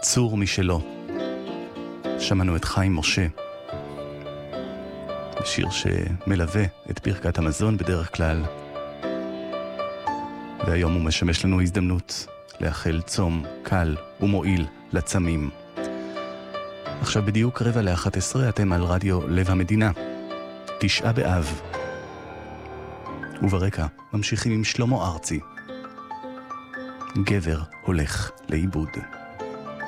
צור משלו. שמענו את חיים משה, שיר שמלווה את ברכת המזון בדרך כלל, והיום הוא משמש לנו הזדמנות לאחל צום קל ומועיל לצמים. עכשיו בדיוק 10:45 אתם על רדיו לב המדינה, 9 באב, וברקע ממשיכים עם שלמה ארצי, גבר הולך לאיבוד.